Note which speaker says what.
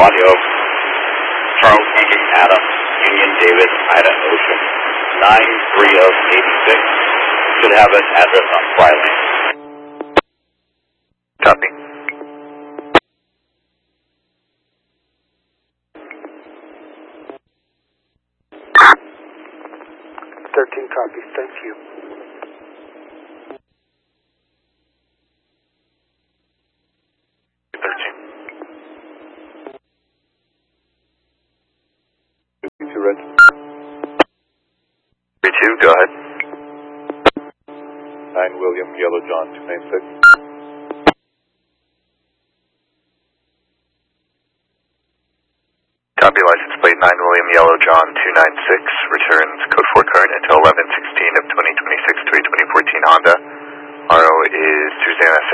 Speaker 1: audio. Charles Lincoln, Adam, Union, David, Ida, Ocean, 93 of 86. Should have an address on Fryland.
Speaker 2: Copy.
Speaker 3: Copies, thank you.
Speaker 2: Red. 32, go ahead.
Speaker 4: 9 William, Yellow John, 296.
Speaker 2: Copy, license plate 9 William, Yellow John, 296. Returns code 4 current until 11/16 of 2026 to a 2014 Honda. RO is Susanna